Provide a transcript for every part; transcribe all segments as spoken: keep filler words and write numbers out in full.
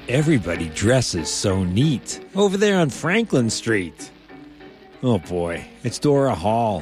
Everybody dresses so neat over there on Franklin Street. Oh boy, it's Dora Hall.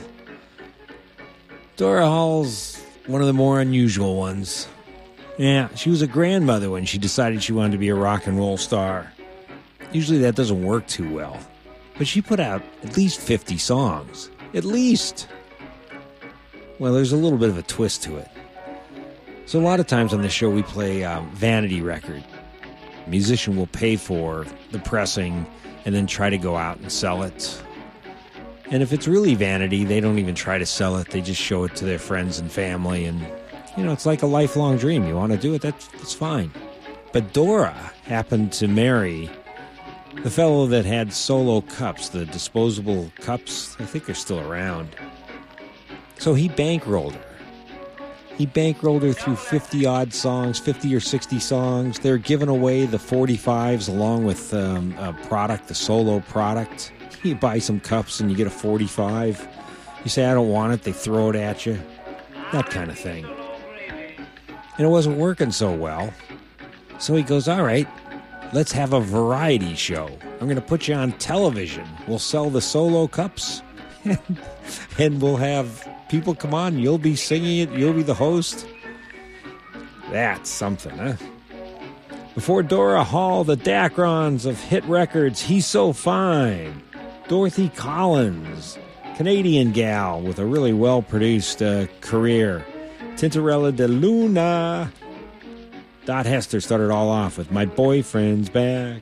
Dora Hall's one of the more unusual ones. Yeah, she was a grandmother when she decided she wanted to be a rock and roll star. Usually that doesn't work too well. But she put out at least fifty songs. At least. Well, there's a little bit of a twist to it. So a lot of times on this show we play um, vanity record. A musician will pay for the pressing and then try to go out and sell it. And if it's really vanity, they don't even try to sell it. They just show it to their friends and family. And, you know, it's like a lifelong dream. You want to do it, that's, that's fine. But Dora happened to marry the fellow that had Solo cups, the disposable cups. I think they're still around. So he bankrolled her. He bankrolled her through fifty-odd songs, fifty or sixty songs. They're giving away the forty-fives along with um, a product, the Solo product. You buy some cups and you get a forty-five. You say, I don't want it. They throw it at you. That kind of thing. And it wasn't working so well. So he goes, all right, let's have a variety show. I'm going to put you on television. We'll sell the Solo cups. And we'll have people come on. You'll be singing it. You'll be the host. That's something, huh? Before Dora Hall, the Dacrons of hit records, He's So Fine. Dorothy Collins, Canadian gal with a really well-produced uh, career. Tintorella de Luna. Dot Hester started all off with My Boyfriend's Back.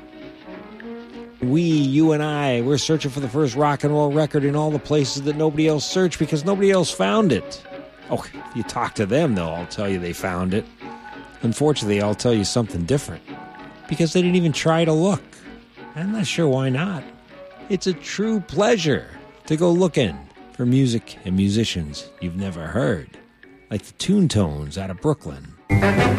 We, you and I, we're searching for the first rock and roll record in all the places that nobody else searched because nobody else found it. Oh, if you talk to them, they'll all tell you they found it. Unfortunately, I'll tell you something different because they didn't even try to look. I'm not sure why not. It's a true pleasure to go looking for music and musicians you've never heard, like the Toon Tones out of Brooklyn.